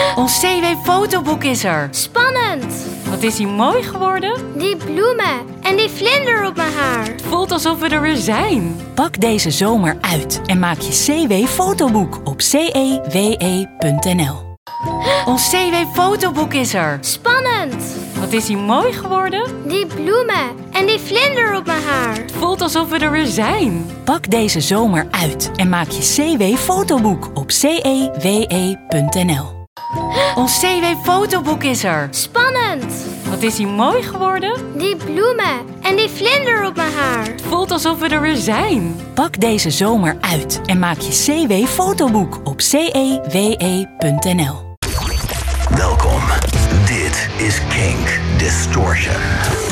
Ons CW-fotoboek is er. Spannend! Wat is hij mooi geworden? Die bloemen en die vlinder op mijn haar. Het voelt alsof we er weer zijn. Pak deze zomer uit en maak je CW-fotoboek op cewe.nl. Ons CW-fotoboek is er. Spannend! Wat is hij mooi geworden? Die bloemen en die vlinder op mijn haar. Het voelt alsof we er weer zijn. Pak deze zomer uit en maak je CW-fotoboek op cewe.nl. Ons CW-fotoboek is er. Spannend! Wat is hij mooi geworden? Die bloemen en die vlinder op mijn haar. Het voelt alsof we er weer zijn. Pak deze zomer uit en maak je CW-fotoboek op cewe.nl. Welkom. Dit is Kink Distortion.